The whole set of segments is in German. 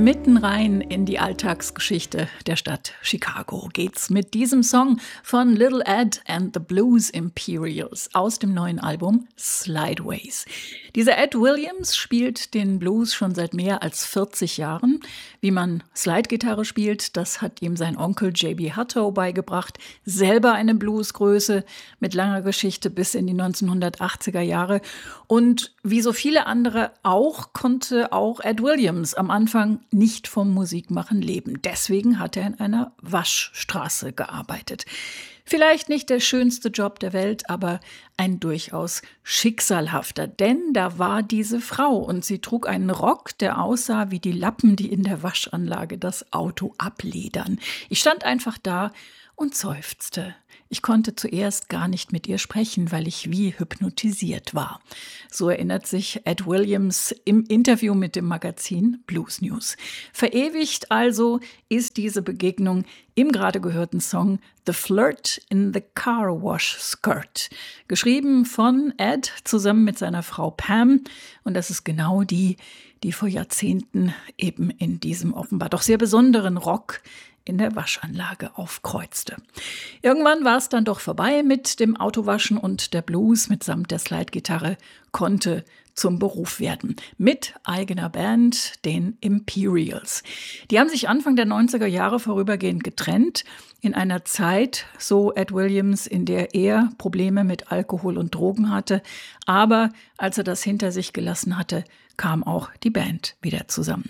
Mitten rein in die Alltagsgeschichte der Stadt Chicago geht's mit diesem Song von Little Ed and the Blues Imperials aus dem neuen Album Slideways. Dieser Ed Williams spielt den Blues schon seit mehr als 40 Jahren. Wie man Slidegitarre spielt, das hat ihm sein Onkel J.B. Hutto beigebracht. Selber eine Bluesgröße mit langer Geschichte bis in die 1980er Jahre. Und wie so viele andere auch, konnte auch Ed Williams am Anfang nicht vom Musikmachen leben. Deswegen hat er in einer Waschstraße gearbeitet. Vielleicht nicht der schönste Job der Welt, aber ein durchaus schicksalhafter. Denn da war diese Frau und sie trug einen Rock, der aussah wie die Lappen, die in der Waschanlage das Auto abledern. Ich stand einfach da und seufzte. Ich konnte zuerst gar nicht mit ihr sprechen, weil ich wie hypnotisiert war. So erinnert sich Ed Williams im Interview mit dem Magazin Blues News. Verewigt also ist diese Begegnung im gerade gehörten Song The Flirt in the Car Wash Skirt. Geschrieben von Ed zusammen mit seiner Frau Pam. Und das ist genau die vor Jahrzehnten eben in diesem offenbar doch sehr besonderen Rock in der Waschanlage aufkreuzte. Irgendwann war es dann doch vorbei mit dem Autowaschen und der Blues mitsamt der Slidegitarre konnte zum Beruf werden. Mit eigener Band, den Imperials. Die haben sich Anfang der 90er Jahre vorübergehend getrennt. In einer Zeit, so Ed Williams, in der er Probleme mit Alkohol und Drogen hatte. Aber als er das hinter sich gelassen hatte, kam auch die Band wieder zusammen.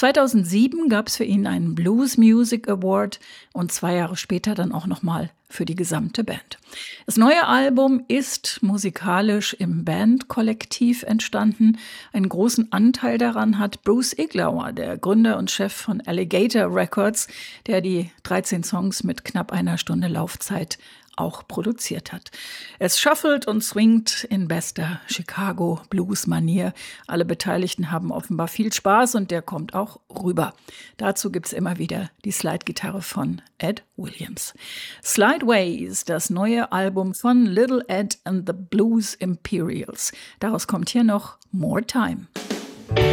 2007 gab es für ihn einen Blues Music Award und 2 Jahre später dann auch nochmal für die gesamte Band. Das neue Album ist musikalisch im Bandkollektiv entstanden. Einen großen Anteil daran hat Bruce Iglauer, der Gründer und Chef von Alligator Records, der die 13 Songs mit knapp 1 Stunde Laufzeit auch produziert hat. Es shuffelt und swingt in bester Chicago-Blues-Manier. Alle Beteiligten haben offenbar viel Spaß und der kommt auch rüber. Dazu gibt's immer wieder die Slidegitarre von Ed Williams. Slideways, das neue Album von Little Ed and the Blues Imperials. Daraus kommt hier noch More Time.